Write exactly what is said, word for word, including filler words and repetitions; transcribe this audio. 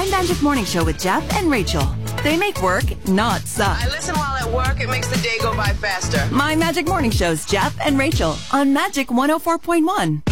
My Magic Morning Show with Jeff and Rachel. They make work not suck. I listen while at work. It makes the day go by faster. My Magic Morning Show's Jeff and Rachel on Magic one oh four point one.